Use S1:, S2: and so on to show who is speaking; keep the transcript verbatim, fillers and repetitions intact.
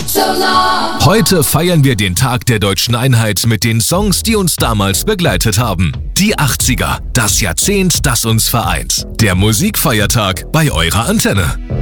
S1: so long.
S2: Heute feiern wir den Tag der deutschen Einheit mit den Songs, die uns damals begleitet haben. Die achtziger, das Jahrzehnt, das uns vereint. Der Musikfeiertag bei eurer Antenne.